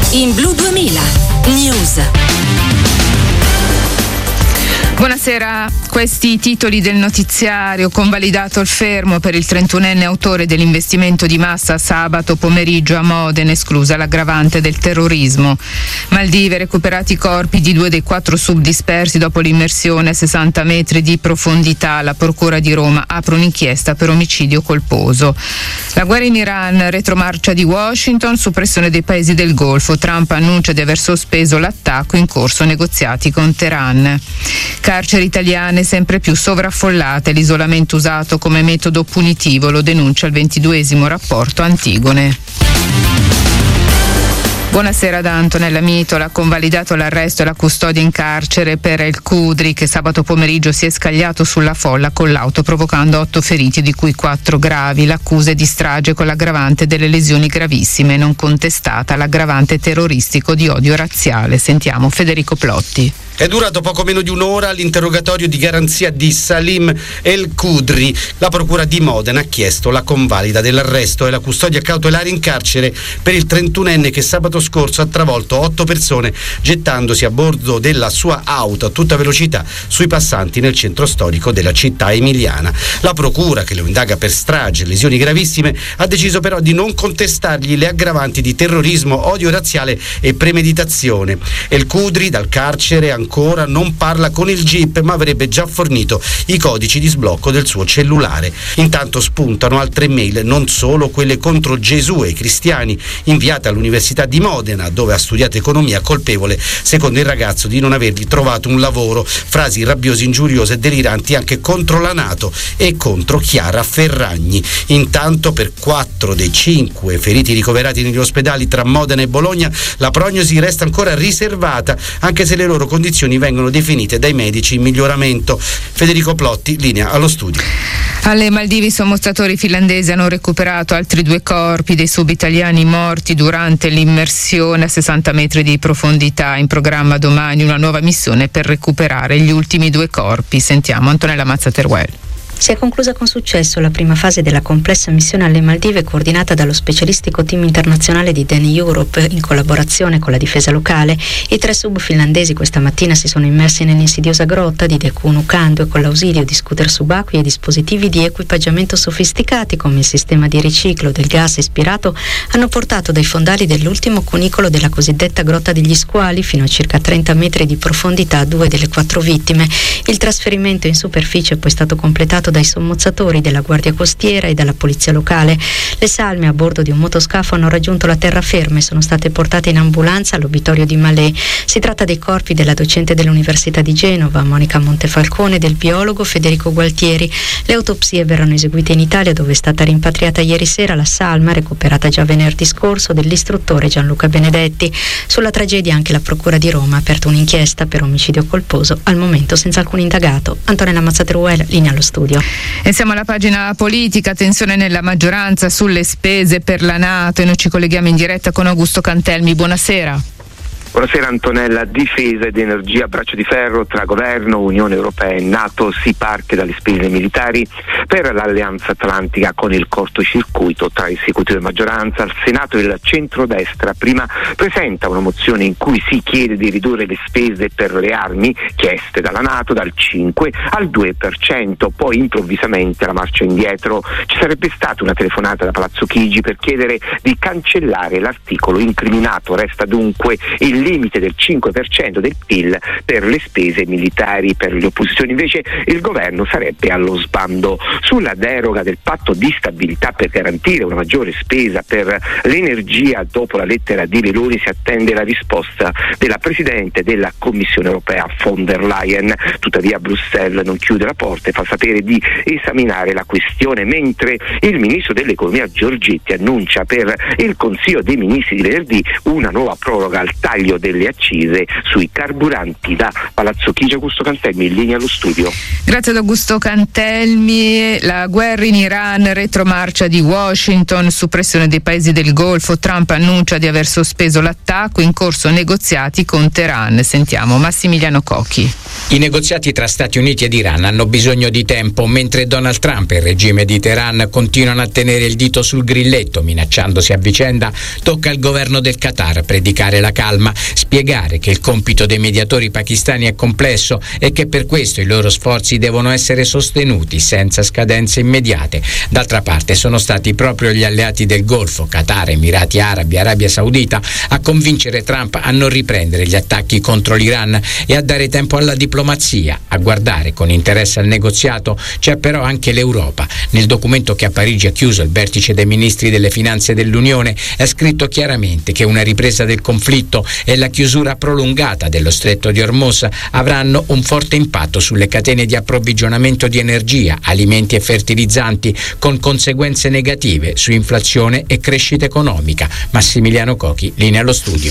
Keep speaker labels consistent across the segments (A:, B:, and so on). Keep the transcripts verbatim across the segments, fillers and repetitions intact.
A: in Blu duemila News.
B: Buonasera, questi i titoli del notiziario. Convalidato il fermo per il trentunenne autore dell'investimento di massa sabato pomeriggio a Modena, esclusa l'aggravante del terrorismo. Maldive, recuperati i corpi di due dei quattro subdispersi dopo l'immersione a sessanta metri di profondità. La Procura di Roma apre un'inchiesta per omicidio colposo. La guerra in Iran, retromarcia di Washington su pressione dei paesi del Golfo. Trump annuncia di aver sospeso l'attacco, in corso negoziati con Teheran. Carceri italiane sempre più sovraffollate, l'isolamento usato come metodo punitivo, lo denuncia il ventiduesimo rapporto Antigone. Buonasera da Antonella Mitola. Convalidato l'arresto e la custodia in carcere per El Khudri, che sabato pomeriggio si è scagliato sulla folla con l'auto provocando otto feriti, di cui quattro gravi. L'accusa è di strage con l'aggravante delle lesioni gravissime, non contestata l'aggravante terroristico di odio razziale. Sentiamo Federico Plotti.
C: È durato poco meno di un'ora l'interrogatorio di garanzia di Salim El Khudri. La Procura di Modena ha chiesto la convalida dell'arresto e la custodia cautelare in carcere per il trentunenne che sabato scorso ha travolto otto persone gettandosi a bordo della sua auto a tutta velocità sui passanti nel centro storico della città emiliana. La Procura, che lo indaga per strage e lesioni gravissime, ha deciso però di non contestargli le aggravanti di terrorismo, odio razziale e premeditazione. El Khudri dal carcere ancora non parla con il G I P, ma avrebbe già fornito i codici di sblocco del suo cellulare. Intanto spuntano altre mail, non solo quelle contro Gesù e i cristiani, inviate all'Università di Modena, dove ha studiato economia, colpevole secondo il ragazzo di non avergli trovato un lavoro. Frasi rabbiose, ingiuriose e deliranti anche contro la NATO e contro Chiara Ferragni. Intanto per quattro dei cinque feriti ricoverati negli ospedali tra Modena e Bologna la prognosi resta ancora riservata, anche se le loro condizioni vengono definite dai medici in miglioramento. Federico Plotti, linea allo studio.
B: Alle Maldive i sommostratori finlandesi hanno recuperato altri due corpi dei subitaliani morti durante l'immersione a sessanta metri di profondità. In programma domani una nuova missione per recuperare gli ultimi due corpi. Sentiamo Antonella Mazzateruel.
D: Si è conclusa con successo la prima fase della complessa missione alle Maldive, coordinata dallo specialistico team internazionale di Dan Europe in collaborazione con la difesa locale. I tre sub finlandesi questa mattina si sono immersi nell'insidiosa grotta di Deku-Nukandu con l'ausilio di scooter subacquei e dispositivi di equipaggiamento sofisticati come il sistema di riciclo del gas ispirato hanno portato dai fondali dell'ultimo cunicolo della cosiddetta grotta degli squali fino a circa trenta metri di profondità due delle quattro vittime. Il trasferimento in superficie è poi stato completato dai sommozzatori della Guardia Costiera e dalla Polizia Locale. Le salme a bordo di un motoscafo hanno raggiunto la terraferma e sono state portate in ambulanza all'obitorio di Malé. Si tratta dei corpi della docente dell'Università di Genova, Monica Montefalcone, e del biologo Federico Gualtieri. Le autopsie verranno eseguite in Italia, dove è stata rimpatriata ieri sera la salma, recuperata già venerdì scorso, dell'istruttore Gianluca Benedetti. Sulla tragedia anche la Procura di Roma ha aperto un'inchiesta per omicidio colposo, al momento senza alcun indagato. Antonella Mazzateruel, linea allo studio.
B: E siamo alla pagina politica. Tensione nella maggioranza sulle spese per la NATO e noi ci colleghiamo in diretta con Augusto Cantelmi. Buonasera.
E: Buonasera Antonella. Difesa ed energia, braccio di ferro tra governo, Unione Europea e NATO. Si parte dalle spese militari per l'Alleanza Atlantica con il cortocircuito tra esecutivo e maggioranza. Al Senato il centrodestra prima presenta una mozione in cui si chiede di ridurre le spese per le armi chieste dalla NATO dal cinque al due per cento, poi improvvisamente la marcia indietro. Ci sarebbe stata una telefonata da Palazzo Chigi per chiedere di cancellare l'articolo incriminato. Resta dunque il limite del cinque per cento del P I L per le spese militari. Per le opposizioni invece il governo sarebbe allo sbando. Sulla deroga del patto di stabilità per garantire una maggiore spesa per l'energia, dopo la lettera di Meloni si attende la risposta della Presidente della Commissione Europea von der Leyen. Tuttavia Bruxelles non chiude la porta e fa sapere di esaminare la questione, mentre il ministro dell'economia Giorgetti annuncia per il Consiglio dei Ministri di venerdì una nuoa proroga al taglio taglio delle accise sui carburanti. Da Palazzo Chigi, Augusto Cantelmi, in linea allo studio.
B: Grazie ad Augusto Cantelmi. La guerra in Iran, retromarcia di Washington su pressione dei paesi del Golfo. Trump annuncia di aver sospeso l'attacco, in corso negoziati con Teheran. Sentiamo Massimiliano Cocchi.
F: I negoziati tra Stati Uniti ed Iran hanno bisogno di tempo, mentre Donald Trump e il regime di Teheran continuano a tenere il dito sul grilletto, minacciandosi a vicenda. Tocca al governo del Qatar predicare la calma, spiegare che il compito dei mediatori pakistani è complesso e che per questo i loro sforzi devono essere sostenuti senza scadenze immediate. D'altra parte sono stati proprio gli alleati del Golfo, Qatar, Emirati Arabi, Arabia Saudita, a convincere Trump a non riprendere gli attacchi contro l'Iran e a dare tempo alla diplomazia. A guardare con interesse al negoziato c'è però anche l'Europa. Nel documento che a Parigi ha chiuso il vertice dei ministri delle finanze dell'Unione è scritto chiaramente che una ripresa del conflitto e la chiusura prolungata dello stretto di Hormuz avranno un forte impatto sulle catene di approvvigionamento di energia, alimenti e fertilizzanti, con conseguenze negative su inflazione e crescita economica. Massimiliano Cocchi, linea allo studio.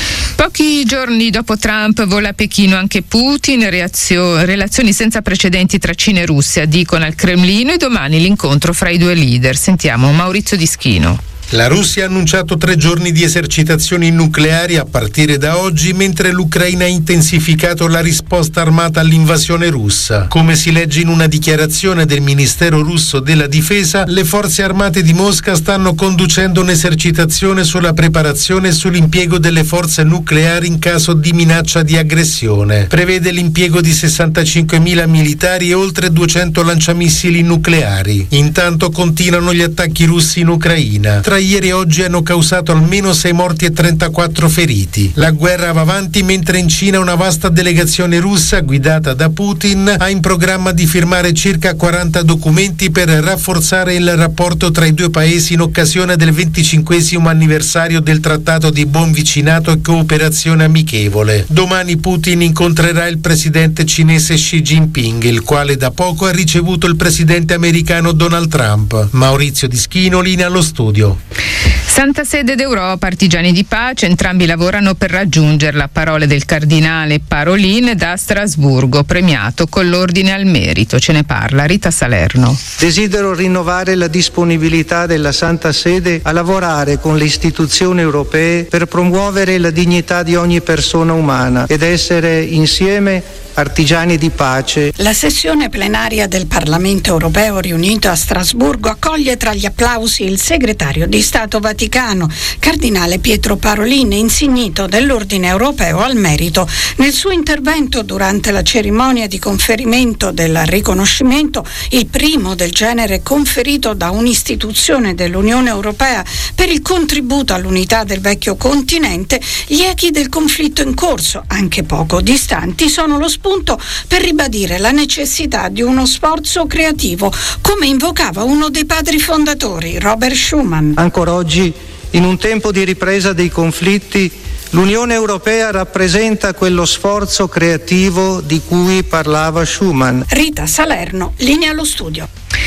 B: Pochi giorni dopo Trump vola a Pechino anche Putin, reazio- relazioni senza precedenti tra Cina e Russia, dicono al Cremlino, e domani l'incontro fra i due leader. Sentiamo Maurizio Dischino.
G: La Russia ha annunciato tre giorni di esercitazioni nucleari a partire da oggi, mentre l'Ucraina ha intensificato la risposta armata all'invasione russa. Come si legge in una dichiarazione del Ministero russo della Difesa, le forze armate di Mosca stanno conducendo un'esercitazione sulla preparazione e sull'impiego delle forze nucleari in caso di minaccia di aggressione. Prevede l'impiego di sessantacinquemila militari e oltre duecento lanciamissili nucleari. Intanto continuano gli attacchi russi in Ucraina. Tra ieri e oggi hanno causato almeno sei morti e trentaquattro feriti. La guerra va avanti mentre in Cina una vasta delegazione russa guidata da Putin ha in programma di firmare circa quaranta documenti per rafforzare il rapporto tra i due paesi in occasione del venticinquesimo anniversario del Trattato di Buon Vicinato e Cooperazione Amichevole. Domani Putin incontrerà il presidente cinese Xi Jinping, il quale da poco ha ricevuto il presidente americano Donald Trump. Maurizio Dischino, linea allo studio.
B: Santa Sede d'Europa, artigiani di pace, entrambi lavorano per raggiungerla. Parole del cardinale Parolin da Strasburgo, premiato con l'ordine al merito. Ce ne parla Rita Salerno.
H: Desidero rinnovare la disponibilità della Santa Sede a lavorare con le istituzioni europee per promuovere la dignità di ogni persona umana ed essere insieme artigiani di pace.
I: La sessione plenaria del Parlamento europeo riunito a Strasburgo accoglie tra gli applausi il segretario di Stato Vaticano, cardinale Pietro Parolin, insignito dell'Ordine Europeo al Merito. Nel suo intervento durante la cerimonia di conferimento del riconoscimento, il primo del genere conferito da un'istituzione dell'Unione Europea per il contributo all'unità del vecchio continente, gli echi del conflitto in corso, anche poco distanti, sono lo spunto per ribadire la necessità di uno sforzo creativo, come invocava uno dei padri fondatori, Robert Schuman.
H: Ancora oggi, in un tempo di ripresa dei conflitti, l'Unione Europea rappresenta quello sforzo creativo di cui parlava Schuman.
I: Rita Salerno, linea allo studio.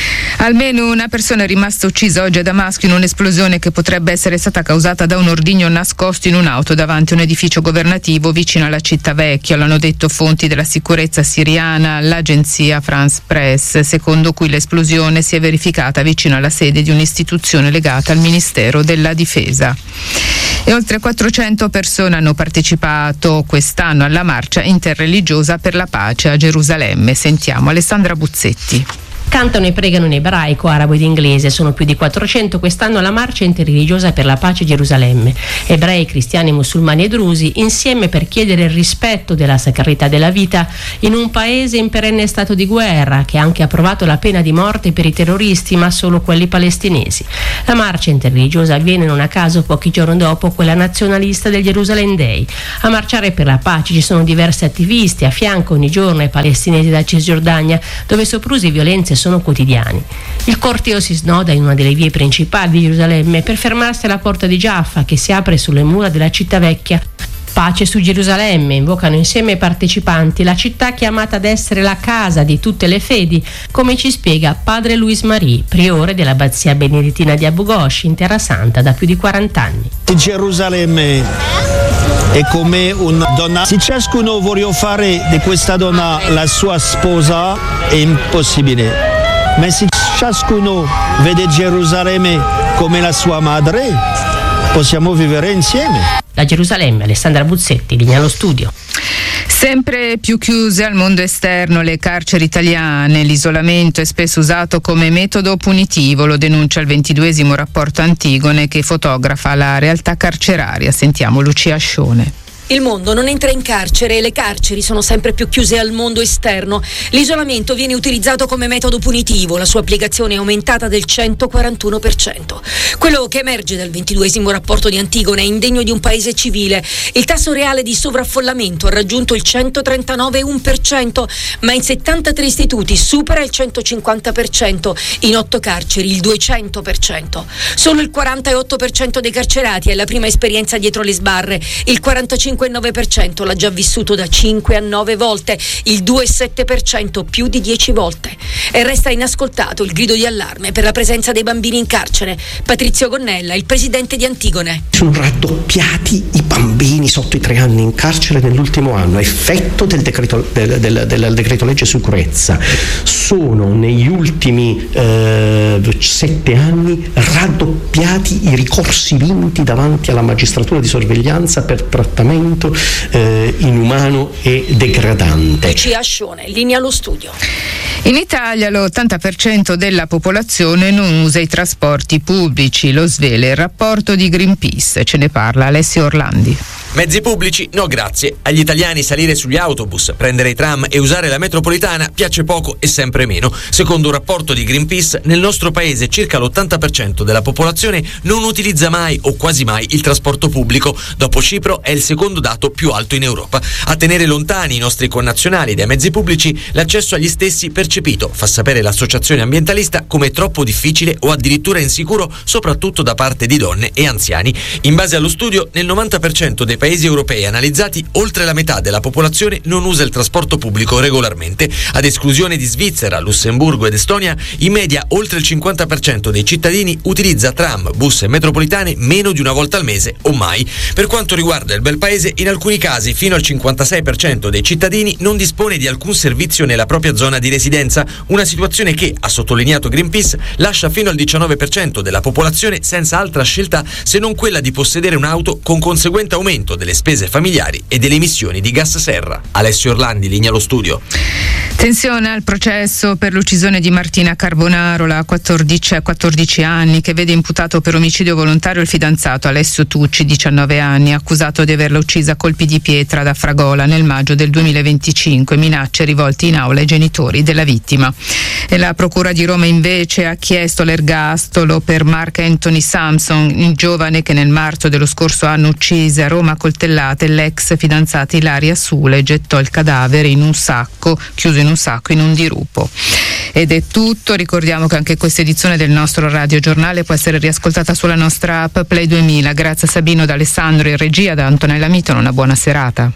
B: Almeno una persona è rimasta uccisa oggi a Damasco in un'esplosione che potrebbe essere stata causata da un ordigno nascosto in un'auto davanti a un edificio governativo vicino alla città vecchia. L'hanno detto fonti della sicurezza siriana all'agenzia France Press, secondo cui l'esplosione si è verificata vicino alla sede di un'istituzione legata al Ministero della Difesa. E oltre quattrocento persone hanno partecipato quest'anno alla marcia interreligiosa per la pace a Gerusalemme. Sentiamo Alessandra Buzzetti.
J: Cantano e pregano in ebraico, arabo ed inglese. Sono più di quattrocento quest'anno alla marcia interreligiosa per la pace a Gerusalemme. Ebrei, cristiani, musulmani e drusi insieme per chiedere il rispetto della sacralità della vita in un paese in perenne stato di guerra che ha anche approvato la pena di morte per i terroristi, ma solo quelli palestinesi. La marcia interreligiosa avviene non a caso pochi giorni dopo quella nazionalista del Jerusalem Day. A marciare per la pace ci sono diversi attivisti, a fianco ogni giorno ai palestinesi da Cisgiordania, dove soprusi e violenze sono quotidiani. Il corteo si snoda in una delle vie principali di Gerusalemme per fermarsi alla porta di Giaffa, che si apre sulle mura della città vecchia. Pace su Gerusalemme, invocano insieme i partecipanti la città chiamata ad essere la casa di tutte le fedi, come ci spiega padre Luis Marie, priore dell'abbazia benedettina di Abu Ghosh in Terra Santa da più di quaranta anni.
K: Gerusalemme è come una donna. Se ciascuno vuole fare di questa donna la sua sposa è impossibile, ma se ciascuno vede Gerusalemme come la sua madre, possiamo vivere insieme.
J: Da Gerusalemme, Alessandra Buzzetti, linea allo studio.
B: Sempre più chiuse al mondo esterno le carceri italiane, l'isolamento è spesso usato come metodo punitivo, lo denuncia il ventiduesimo rapporto Antigone che fotografa la realtà carceraria. Sentiamo Lucia Ascione.
L: Il mondo non entra in carcere e le carceri sono sempre più chiuse al mondo esterno. L'isolamento viene utilizzato come metodo punitivo, la sua applicazione è aumentata del centoquarantuno per cento. Quello che emerge dal ventiduesimo rapporto di Antigone è indegno di un paese civile. Il tasso reale di sovraffollamento ha raggiunto il centotrentanove virgola uno per cento, ma in settantatré istituti supera il centocinquanta per cento, in otto carceri il duecento per cento. Solo il quarantotto per cento dei carcerati ha la prima esperienza dietro le sbarre, il quarantacinque virgola nove per cento l'ha già vissuto da cinque a nove volte, il due virgola sette per cento più di dieci volte. E resta inascoltato il grido di allarme per la presenza dei bambini in carcere. Patrizio Gonnella, il presidente di Antigone.
M: Sono raddoppiati i bambini sotto i tre anni in carcere nell'ultimo anno, effetto del decreto, del, del, del decreto legge sicurezza. Sono negli ultimi eh, sette anni raddoppiati i ricorsi vinti davanti alla magistratura di sorveglianza per trattamento eh, inumano e degradante.
L: Lucia Ascione, linea allo studio.
B: In Italia l'ottanta per cento della popolazione non usa i trasporti pubblici, lo svela il rapporto di Greenpeace, ce ne parla Alessio Orlandi.
N: Mezzi pubblici? No grazie. Agli italiani salire sugli autobus, prendere i tram e usare la metropolitana piace poco e sempre meno. Secondo un rapporto di Greenpeace, nel nostro paese circa l'ottanta per cento della popolazione non utilizza mai o quasi mai il trasporto pubblico. Dopo Cipro è il secondo dato più alto in Europa. A tenere lontani i nostri connazionali dai mezzi pubblici, l'accesso agli stessi percepito, fa sapere l'associazione ambientalista, come troppo difficile o addirittura insicuro, soprattutto da parte di donne e anziani. In base allo studio, nel novanta per cento dei paesi europei analizzati, oltre la metà della popolazione non usa il trasporto pubblico regolarmente. Ad esclusione di Svizzera, Lussemburgo ed Estonia, in media oltre il cinquanta per cento dei cittadini utilizza tram, bus e metropolitane meno di una volta al mese o mai. Per quanto riguarda il bel paese, in alcuni casi fino al cinquantasei per cento dei cittadini non dispone di alcun servizio nella propria zona di residenza, una situazione che, ha sottolineato Greenpeace, lascia fino al diciannove per cento della popolazione senza altra scelta se non quella di possedere un'auto, con conseguente aumento delle spese familiari e delle emissioni di gas serra. Alessio Orlandi, linea allo studio.
B: Tensione al processo per l'uccisione di Martina Carbonaro, la quattordici, a quattordici anni, che vede imputato per omicidio volontario il fidanzato Alessio Tucci, diciannove anni, accusato di averla uccisa a colpi di pietra da Fragola nel maggio del duemilaventicinque, minacce rivolte in aula ai genitori della vittima. E la Procura di Roma invece ha chiesto l'ergastolo per Mark Anthony Sampson, il giovane che nel marzo dello scorso anno uccise a Roma a coltellate l'ex fidanzata Ilaria Sule e gettò il cadavere in un sacco, chiuso in un sacco in un dirupo. Ed è tutto, ricordiamo che anche questa edizione del nostro radiogiornale può essere riascoltata sulla nostra app Play duemila. Grazie a Sabino, da Alessandro in regia, da Antonella Mitono, una buona serata.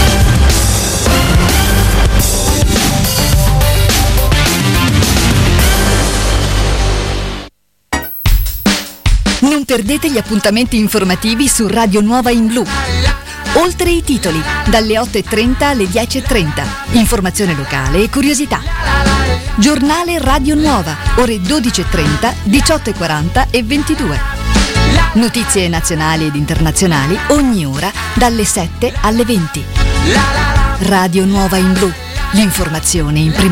O: Non perdete gli appuntamenti informativi su Radio Nuova in Blu. Oltre i titoli, dalle otto e trenta alle dieci e trenta. Informazione locale e curiosità. Giornale Radio Nuova, ore dodici e trenta, diciotto e quaranta e ventidue. Notizie nazionali ed internazionali ogni ora dalle sette alle venti. Radio Nuova in Blu, l'informazione in prima.